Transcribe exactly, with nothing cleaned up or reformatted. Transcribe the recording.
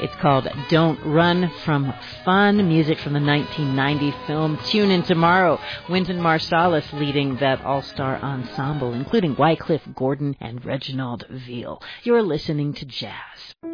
It's called Don't Run From Fun, music from the nineteen ninety film Tune In tomorrow. Wynton Marsalis leading that all-star ensemble, including Wycliffe Gordon and Reginald Veal. You're listening to Jazz.